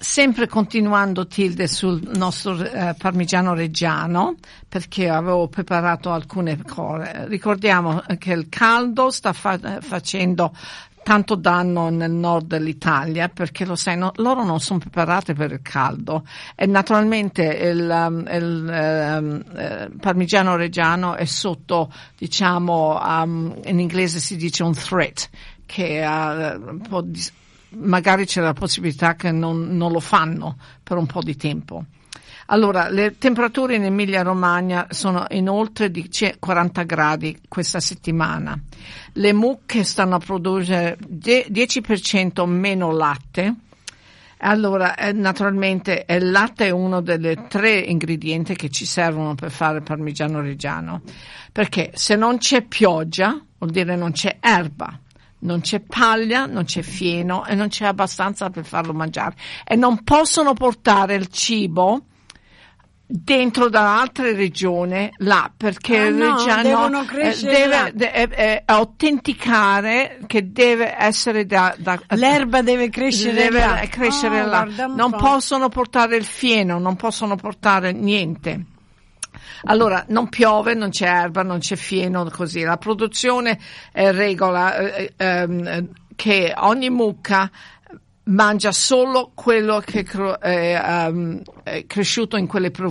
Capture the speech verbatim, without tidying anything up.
sempre continuando, Tilde, sul nostro eh, parmigiano reggiano, perché avevo preparato alcune cose. Ricordiamo che il caldo sta fa- facendo tanto danno nel nord dell'Italia, perché lo sai, no, loro non sono preparate per il caldo, e naturalmente il, um, il um, eh, parmigiano reggiano è sotto, diciamo, um, in inglese si dice un threat, che uh, un po' di, magari c'è la possibilità che non, non lo fanno per un po' di tempo. Allora, le temperature in Emilia-Romagna sono in oltre di quaranta gradi questa settimana. Le mucche stanno a produrre dieci per cento meno latte. Allora, eh, naturalmente il latte è uno delle tre ingredienti che ci servono per fare il parmigiano reggiano, perché se non c'è pioggia, vuol dire non c'è erba, non c'è paglia, non c'è fieno e non c'è abbastanza per farlo mangiare. E non possono portare il cibo dentro da altre regioni là, perché ah, il no, reggiano devono eh, crescere deve là. de, eh, eh, autenticare che deve essere da, da l'erba deve crescere deve là, crescere oh, là. Non po'. possono portare il fieno, non possono portare niente. Allora, non piove, non c'è erba, non c'è fieno, così. La produzione è regola eh, ehm, che ogni mucca mangia solo quello che è um, è cresciuto in quelle province.